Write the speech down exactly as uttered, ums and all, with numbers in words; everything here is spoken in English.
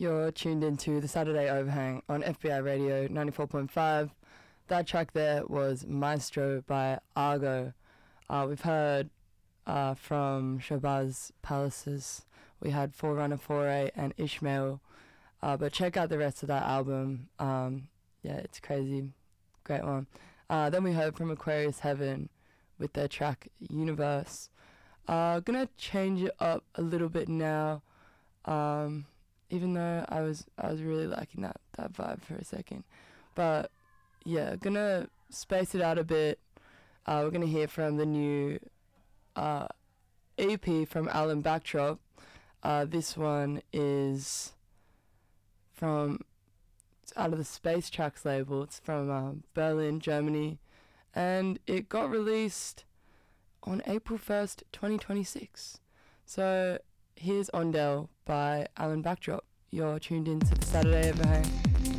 You're tuned into the Saturday Overhang on F B I Radio ninety-four point five. That track there was Maestro by Argo. Uh, we've heard uh, from Shabazz Palaces. We had Forerunner Foray and Ishmael. Uh, but check out the rest of that album. Um, yeah, it's crazy. Great one. Uh, then we heard from Aquarius Heaven with their track Universe. Uh, gonna change it up a little bit now. Um... Even though I was I was really liking that, that vibe for a second. But yeah, gonna space it out a bit. Uh, we're gonna hear from the new uh, E P from Alan Backdrop. Uh, this one is from it's out of the Space Tracks label. It's from um, Berlin, Germany, and it got released on April first, twenty twenty-six. So here's Ondel by Alan Backdrop. You're tuned in to the Saturday Overhang.